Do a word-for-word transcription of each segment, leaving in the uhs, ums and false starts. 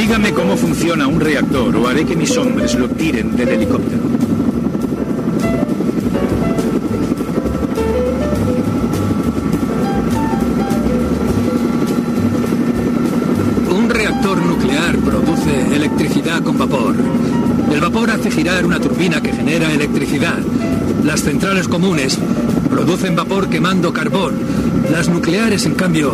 Dígame cómo funciona un reactor o haré que mis hombres lo tiren del helicóptero. Un reactor nuclear produce electricidad con vapor. El vapor hace girar una turbina que genera electricidad. Las centrales comunes producen vapor quemando carbón. Las nucleares, en cambio...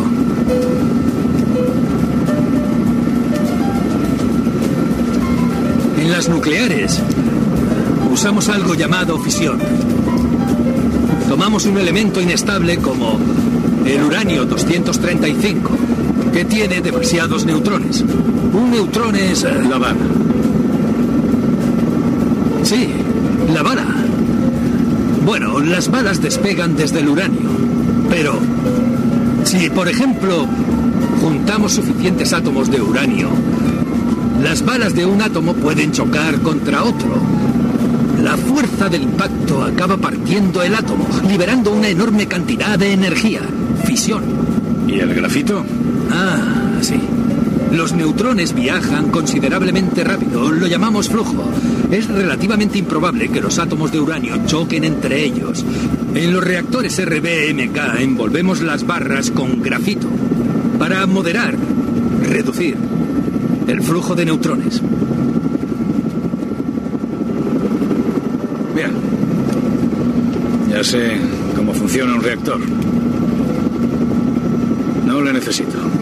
En las nucleares usamos algo llamado fisión. Tomamos un elemento inestable como el uranio doscientos treinta y cinco, que tiene demasiados neutrones. Un neutrón es... Uh, la bala. Sí, la bala. Bueno, las balas despegan desde el uranio. Pero si, por ejemplo, juntamos suficientes átomos de uranio, las balas de un átomo pueden chocar contra otro. La fuerza del impacto acaba partiendo el átomo, liberando una enorme cantidad de energía. Fisión. ¿Y el grafito? Ah, sí. Los neutrones viajan considerablemente rápido, lo llamamos flujo. Es relativamente improbable que los átomos de uranio choquen entre ellos. En los reactores R B M K envolvemos las barras con grafito para moderar, reducir el flujo de neutrones. Bien. Ya sé cómo funciona un reactor. No le necesito.